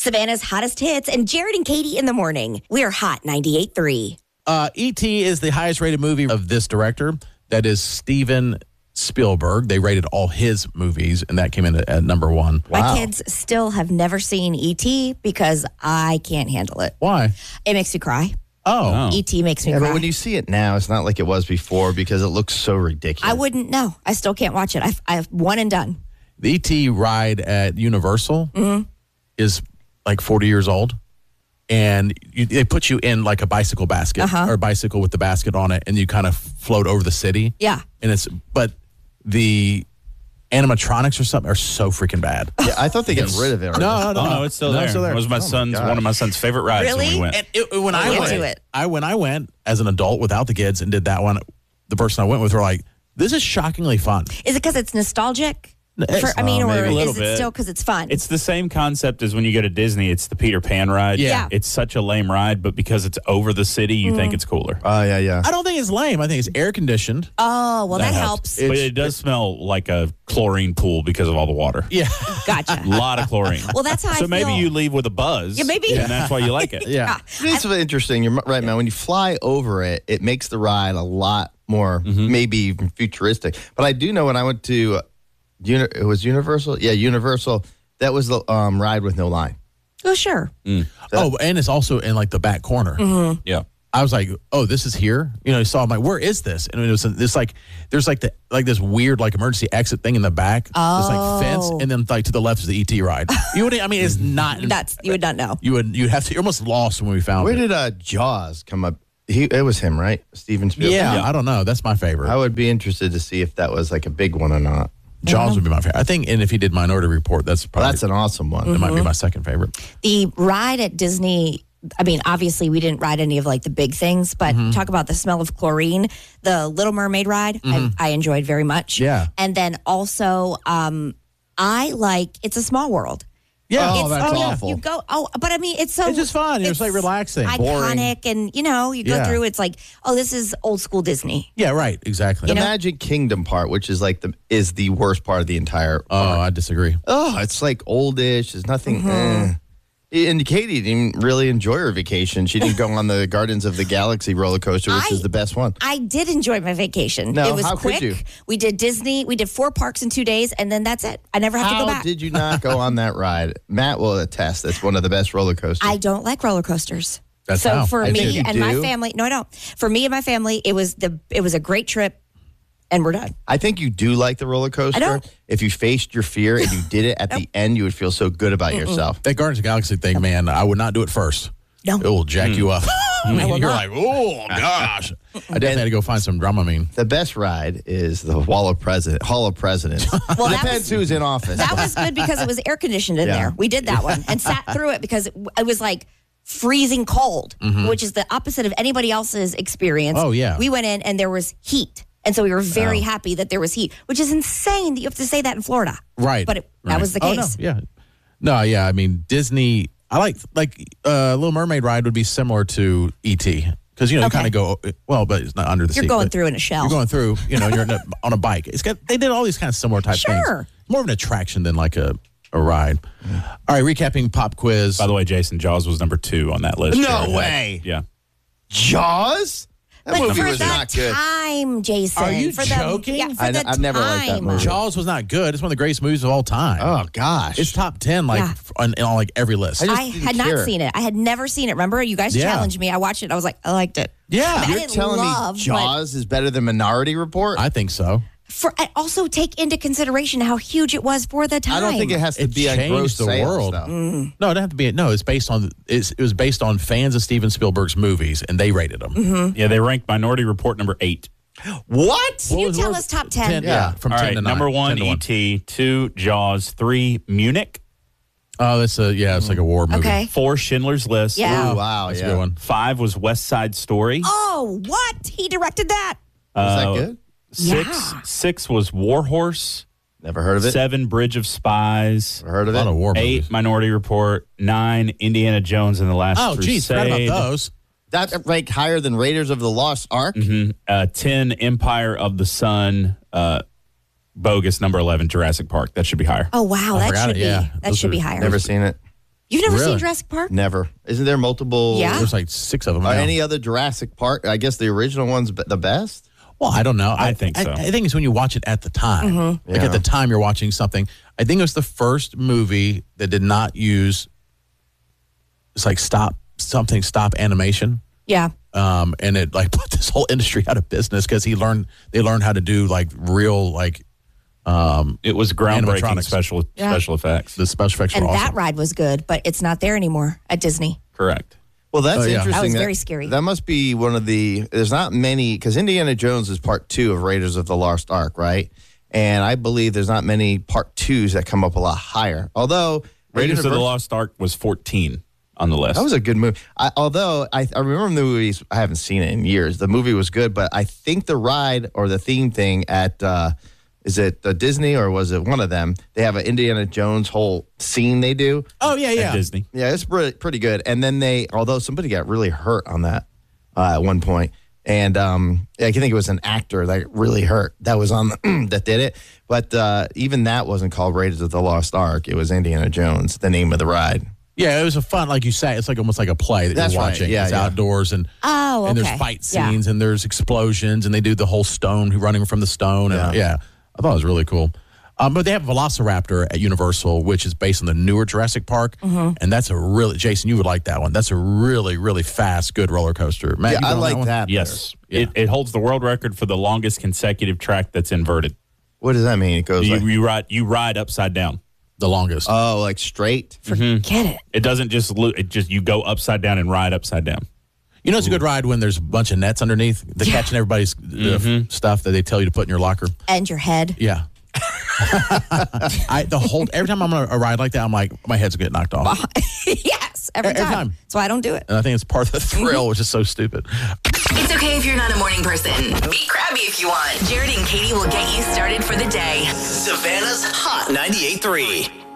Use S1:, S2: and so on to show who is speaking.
S1: Savannah's hottest hits, and Jared and Katie in the morning. We're Hot 98.3.
S2: E.T. is the highest rated movie of this director. That is Steven Spielberg. They rated all his movies, and that came in at number one.
S1: My kids still have never seen E.T. because I can't handle it.
S2: Why?
S1: It makes me cry.
S2: Oh.
S1: E.T. makes me cry.
S3: But when you see it now, it's not like it was before because it looks so ridiculous.
S1: I wouldn't know. I still can't watch it. I've one and done.
S2: The E.T. ride at Universal is like 40 years old. And they put you in like a bicycle basket or a bicycle with the basket on it, and you kind of float over the city.
S1: Yeah.
S2: But the animatronics or something are so freaking bad.
S3: Yeah, I thought they got rid of it.
S4: No, it's still there.
S2: It's still there.
S4: It was one of my son's favorite rides when
S1: Really?
S4: we went.
S2: And when I went as an adult without the kids and did that one, the person I went with were like, "This is shockingly fun."
S1: Is it because it's nostalgic?
S2: It's-
S1: or
S4: maybe a little
S1: is it
S4: bit.
S1: still because it's fun?
S4: It's the same concept as when you go to Disney. It's the Peter Pan ride.
S2: Yeah.
S4: It's such a lame ride, but because it's over the city, you think it's cooler.
S3: Oh, yeah.
S2: I don't think it's lame. I think it's air conditioned.
S1: Oh, well, that helps.
S4: But it does smell like a chlorine pool because of all the water.
S2: Yeah.
S1: Gotcha.
S4: A lot of chlorine.
S1: Well, that's how I
S4: So maybe
S1: feel.
S4: you leave with a buzz.
S1: Yeah, maybe.
S4: And that's why you like it.
S2: Yeah.
S3: It's interesting. You're right, man. When you fly over it, it makes the ride a lot more, maybe even futuristic. But I do know when I went to, it was Universal? Yeah, Universal. That was the ride with no line.
S1: Oh, sure.
S2: Oh, and it's also in like the back corner.
S4: Yeah.
S2: I was like, "Oh, this is here." You know, I'm like, "Where is this?" And it was this like, there's like this weird like emergency exit thing in the back. This like fence, and then like to the left is the ET ride. You would, I mean, it's not.
S1: You would not know.
S2: You'd have to. You're almost lost when we found
S3: Where
S2: it.
S3: did Jaws come up? It was him, right? Steven Spielberg.
S2: Yeah, I don't know. That's my favorite.
S3: I would be interested to see if that was like a big one or not.
S2: Jaws would be my favorite. I think, and if he did Minority Report, that's probably
S3: That's an awesome one.
S2: that might be my second favorite.
S1: The ride at Disney, I mean, obviously we didn't ride any of like the big things, but talk about the smell of chlorine. The Little Mermaid ride, I enjoyed very much.
S2: Yeah.
S1: And then also, I like It's a Small World.
S2: Yeah,
S3: that's
S1: yeah,
S3: awful.
S1: You go, but I mean, it's so.
S2: It's just fun. It's like relaxing.
S1: iconic, and you go
S2: Yeah.
S1: through. It's like, oh, this is old school Disney.
S2: Yeah, right. Exactly.
S3: The
S1: know?
S3: Magic Kingdom part, which is like is the worst part of the entire
S2: Oh,
S3: park.
S2: I disagree.
S3: Oh, it's like oldish. There's nothing. And Katie didn't really enjoy her vacation. She didn't go on the Guardians of the Galaxy roller coaster, which is the best one.
S1: I did enjoy my vacation.
S3: No,
S1: it was
S3: how could
S1: quick.
S3: you?
S1: We did Disney. We did 4 parks in 2 days, and then that's it. I never have to go
S3: How
S1: back.
S3: did you not go on that ride? Matt will attest. That's one of the best roller coasters.
S1: I don't like roller coasters.
S2: That's
S1: so
S2: how.
S1: for
S3: I think
S1: me
S3: you
S1: and my
S3: do.
S1: family, no, I don't. For me and my family, it was a great trip, and we're done.
S3: I think you do like the roller coaster.
S1: I don't.
S3: If you faced your fear and you did it at the end, you would feel so good about yourself.
S2: That Guardians of the Galaxy thing, man, I would not do it first.
S1: No.
S2: It will jack you up.
S1: will
S2: You're
S1: not.
S2: like, oh, gosh. I definitely had to go find some Dramamine.
S3: The best ride is the Hall of Presidents.
S1: Well,
S3: It
S1: that
S3: depends
S1: was-
S3: who's in office.
S1: That was good because it was air conditioned in
S3: Yeah.
S1: there. We did that one and sat through it because it was like freezing cold, which is the opposite of anybody else's experience.
S2: Oh, yeah.
S1: We went in and there was heat. And so we were very happy that there was heat, which is insane that you have to say that in Florida.
S2: Right.
S1: But that was the
S2: Oh,
S1: case.
S2: no, yeah. No, yeah. I mean, Disney, I like Little Mermaid ride would be similar to E.T. Because, you
S1: Okay.
S2: kind of go, well, but it's not under the
S1: You're
S2: seat.
S1: going
S2: but
S1: through in a shell.
S2: You're going through, you're on a bike. They did all these kind of similar type things.
S1: Sure.
S2: More of an attraction than like a ride. All right, recapping pop quiz.
S4: By the way, Jason, Jaws was number 2 on that list.
S3: No
S4: Jared had.
S3: way.
S4: Yeah.
S3: Jaws? That
S1: But
S3: movie
S1: for
S3: was
S1: the
S3: not good.
S1: time, Jason.
S2: Are you
S1: for
S2: joking?
S1: Yeah, for
S3: I've never liked that
S1: time.
S3: movie.
S2: Jaws was not good. It's one of the greatest movies of all time.
S3: Oh, gosh.
S2: It's top 10
S1: Yeah.
S2: on like every list.
S3: just
S1: I
S3: didn't
S1: had
S3: care.
S1: not seen it. I had never seen it. Remember, you guys
S2: Yeah.
S1: challenged me. I watched it. I was like, I liked it.
S2: Yeah.
S1: I
S3: You're
S1: didn't
S3: telling
S1: love,
S3: me Jaws is better than Minority Report?
S2: I think so.
S1: I also take into consideration how huge it was for the time.
S3: I don't think it has to
S2: It
S3: be on
S2: changed
S3: gross
S2: the
S3: sales,
S2: world.
S3: though.
S2: No, it doesn't have to be. No, it was based on fans of Steven Spielberg's movies, and they rated them.
S4: Yeah, they ranked Minority Report number 8.
S3: What?
S1: Can you tell us top 10?
S2: Yeah, from
S4: All
S2: 10
S4: right,
S2: to 9.
S4: number 1,
S2: 10 to 1.
S4: E.T., 2, Jaws, 3, Munich,
S2: Oh, it's like a war movie.
S1: Okay.
S4: 4, Schindler's List.
S1: Yeah.
S3: Ooh, wow,
S2: That's
S3: yeah.
S2: a good one.
S4: 5 was West Side Story.
S1: Oh, what? He directed that?
S3: Was that good?
S4: 6 was War Horse.
S3: Never heard of it.
S4: 7, Bridge of Spies.
S3: Never heard of
S2: A lot of
S3: it.
S2: war
S4: 8,
S2: movies.
S4: Minority Report. 9, Indiana Jones and the Last
S2: Oh, geez, forgot
S4: Crusade.
S2: about those.
S3: That ranked higher than Raiders of the Lost Ark?
S4: 10, Empire of the Sun. Bogus, number 11, Jurassic Park. That should be higher.
S1: Oh, wow. That
S2: forgot
S1: should
S2: it, yeah.
S1: be. That
S2: Those
S1: should
S2: are
S1: be higher.
S3: Never seen it.
S1: You've never
S2: Really?
S1: seen Jurassic Park?
S3: Never. Isn't there multiple?
S1: Yeah.
S2: There's like 6 of them.
S3: Are
S2: now.
S3: any other Jurassic Park? I guess the original one's the best.
S2: Well, I don't know.
S4: I think so.
S2: I think it's when you watch it at the time.
S1: Mm-hmm.
S2: Like
S3: Yeah.
S2: at the time you're watching something. I think it was the first movie that did not use, it's like stop animation.
S1: Yeah.
S2: And it like put this whole industry out of business because they learned how to do like real like
S4: It was groundbreaking
S2: Animatronics.
S4: special effects.
S2: the special effects
S1: And
S2: were
S1: that
S2: awesome.
S1: ride was good, but it's not there anymore at Disney.
S4: Correct.
S3: Well, that's
S2: Oh, yeah.
S3: interesting.
S1: That was very scary.
S3: That must be one of the. There's not many because Indiana Jones is part 2 of Raiders of the Lost Ark, right? And I believe there's not many part 2s that come up a lot higher. Although
S4: Raiders of the
S3: Universal-
S4: Lost Ark was 14 on the list.
S3: That was a good movie. I remember the movies. I haven't seen it in years. The movie was good, but I think the ride or the theme thing at is it Disney or was it one of them? They have an Indiana Jones whole scene they do.
S2: Oh yeah,
S4: at
S2: yeah.
S4: Disney.
S3: Yeah, it's pretty good. And then although somebody got really hurt on that at one point, and I think it was an actor that really hurt that was on that did it. But even that wasn't called Raiders of the Lost Ark. It was Indiana Jones, the name of the ride.
S2: Yeah, it was a fun, like you say, it's like almost like a play that
S3: That's
S2: you're
S3: right.
S2: watching.
S3: Yeah,
S2: it's
S3: yeah.
S2: outdoors and
S1: Oh, okay.
S2: and there's fight
S1: Yeah.
S2: scenes and there's explosions and they do the whole stone running from the stone. And
S3: Yeah.
S2: I thought it was really cool. But they have Velociraptor at Universal, which is based on the newer Jurassic Park, and that's Jason, you would like that one. That's a really, really fast, good roller coaster. Matt,
S3: Yeah,
S2: you
S3: I
S2: been on
S3: like
S2: one?
S3: that.
S4: Yes.
S2: Yeah.
S4: It holds the world record for the longest consecutive track that's inverted.
S3: What does that mean? It goes like,
S4: You ride upside down.
S2: The longest.
S3: like straight.
S1: Forget it.
S4: It doesn't just you go upside down and ride upside down.
S2: You know, it's a good ride when there's a bunch of nets underneath. They're catching everybody's stuff that they tell you to put in your locker.
S1: And your head.
S2: Yeah. Every time I'm on a ride like that, I'm like, my head's gonna get knocked off.
S1: Yes, every
S2: Every
S1: time.
S2: time.
S1: That's why I don't do it.
S2: And I think it's part of the thrill, which is so stupid.
S5: It's okay if you're not a morning person. Be crabby if you want. Jared and Katie will get you started for the day.
S6: Savannah's Hot 98.3.